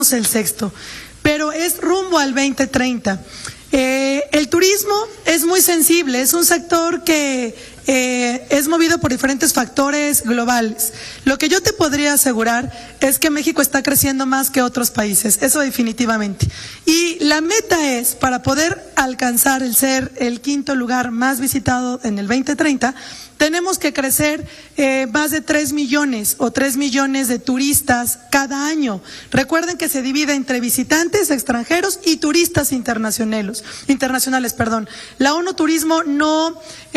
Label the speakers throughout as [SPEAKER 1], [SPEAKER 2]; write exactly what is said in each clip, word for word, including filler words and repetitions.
[SPEAKER 1] el sexto, pero es rumbo al veinte treinta. Eh, el turismo es muy sensible, es un sector que eh, es movido por diferentes factores globales. Lo que yo te podría asegurar es que México está creciendo más que otros países, eso definitivamente. Y la meta es, para poder alcanzar el ser el quinto lugar más visitado en el veinte treinta, tenemos que crecer eh, más de tres millones o tres millones de turistas cada año. Recuerden que se divide entre visitantes extranjeros y turistas internacionales. internacionales, perdón. La ONU Turismo no...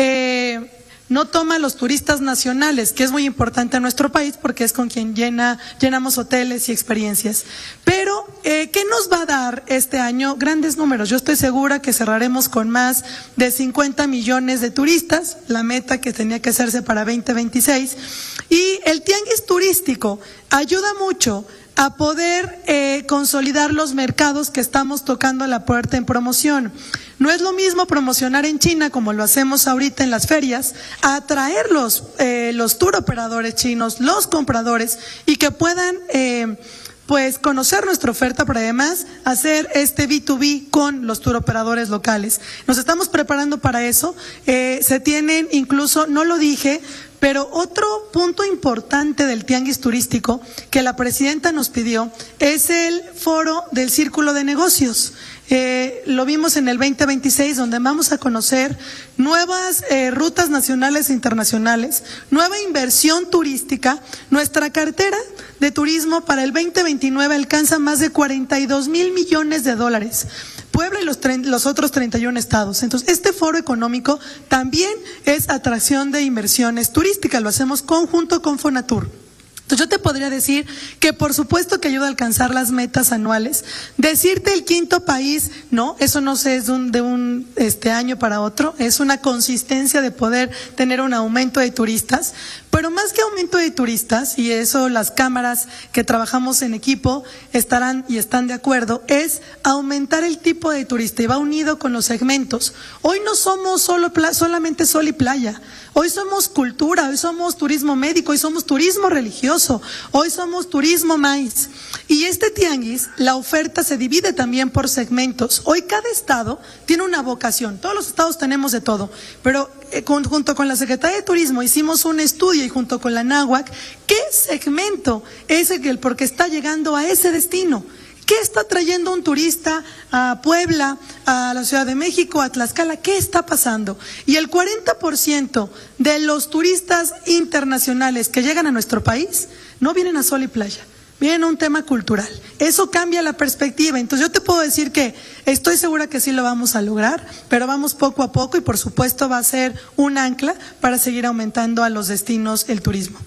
[SPEAKER 1] Eh, no toma los turistas nacionales, que es muy importante en nuestro país porque es con quien llena, llenamos hoteles y experiencias. Pero, eh, ¿qué nos va a dar este año? Grandes números. Yo estoy segura que cerraremos con más de cincuenta millones de turistas, la meta que tenía que hacerse para veinte veintiséis. Y el tianguis turístico ayuda mucho a poder eh, consolidar los mercados que estamos tocando a la puerta en promoción. No es lo mismo promocionar en China, como lo hacemos ahorita en las ferias, a atraer los, eh, los tour operadores chinos, los compradores, y que puedan eh, pues conocer nuestra oferta, pero además hacer este B dos B con los tour operadores locales. Nos estamos preparando para eso. Eh, se tienen incluso, no lo dije, pero otro punto importante del tianguis turístico que la presidenta nos pidió es el foro del Círculo de Negocios. Eh, lo vimos en el veinte veintiséis, donde vamos a conocer nuevas eh, rutas nacionales e internacionales, nueva inversión turística. Nuestra cartera de turismo para el veinte veintinueve alcanza más de cuarenta y dos mil millones de dólares. Puebla y los, los otros treinta y uno estados. Entonces, este foro económico también es atracción de inversiones turísticas, lo hacemos conjunto con Fonatur. Entonces, yo te podría decir que por supuesto que ayuda a alcanzar las metas anuales. Decirte el quinto país, no, eso no se es de un, de un este año para otro, es una consistencia de poder tener un aumento de turistas. Pero más que aumento de turistas, y eso las cámaras que trabajamos en equipo estarán y están de acuerdo, es aumentar el tipo de turista y va unido con los segmentos. Hoy no somos solo solamente sol y playa, hoy somos cultura, hoy somos turismo médico, hoy somos turismo religioso, hoy somos turismo maíz. Y este tianguis, la oferta se divide también por segmentos. Hoy cada estado tiene una vocación, todos los estados tenemos de todo, pero eh, con, junto con la Secretaría de Turismo hicimos un estudio y junto con la náhuac, ¿qué segmento es el porque está llegando a ese destino? ¿Qué está trayendo un turista a Puebla, a la Ciudad de México, a Tlaxcala? ¿Qué está pasando? Y el cuarenta por ciento de los turistas internacionales que llegan a nuestro país no vienen a sol y playa, vienen a un tema cultural. Eso cambia la perspectiva. Entonces yo te puedo decir que estoy segura que sí lo vamos a lograr, pero vamos poco a poco y por supuesto va a ser un ancla para seguir aumentando a los destinos el turismo.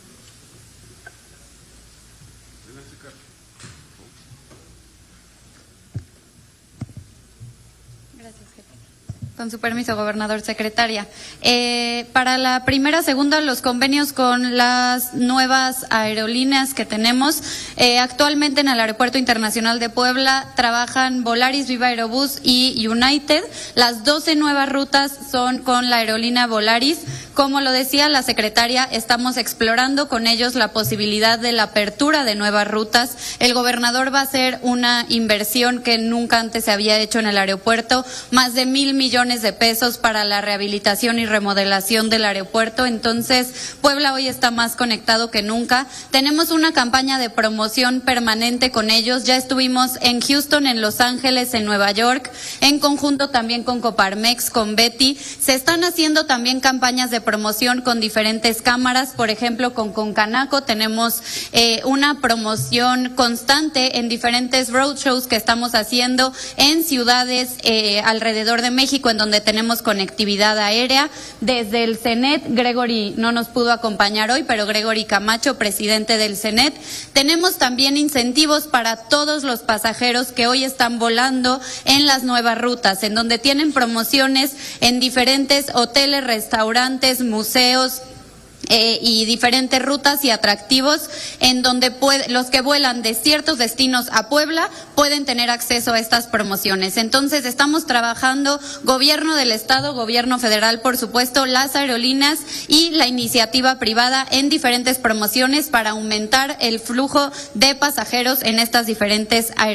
[SPEAKER 2] Con su permiso, gobernador, secretaria. Eh, para la primera, segunda, los convenios con las nuevas aerolíneas que tenemos. Eh, actualmente en el Aeropuerto Internacional de Puebla trabajan Volaris, Viva Aerobús y United. Las doce nuevas rutas son con la aerolínea Volaris. Como lo decía la secretaria, estamos explorando con ellos la posibilidad de la apertura de nuevas rutas. El gobernador va a hacer una inversión que nunca antes se había hecho en el aeropuerto, más de mil millones de pesos para la rehabilitación y remodelación del aeropuerto. Entonces, Puebla hoy está más conectado que nunca. Tenemos una campaña de promoción permanente con ellos. Ya estuvimos en Houston, en Los Ángeles, en Nueva York, en conjunto también con Coparmex, con Betty. Se están haciendo también campañas de promoción con diferentes cámaras, por ejemplo con Concanaco tenemos eh, una promoción constante en diferentes roadshows que estamos haciendo en ciudades eh, alrededor de México en donde tenemos conectividad aérea. Desde el CENET, Gregory no nos pudo acompañar hoy, pero Gregory Camacho, presidente del CENET, tenemos también incentivos para todos los pasajeros que hoy están volando en las nuevas rutas, en donde tienen promociones en diferentes hoteles, restaurantes, museos, Eh, y diferentes rutas y atractivos en donde puede, los que vuelan de ciertos destinos a Puebla pueden tener acceso a estas promociones. Entonces estamos trabajando gobierno del estado, gobierno federal, por supuesto, las aerolíneas y la iniciativa privada en diferentes promociones para aumentar el flujo de pasajeros en estas diferentes aerolíneas.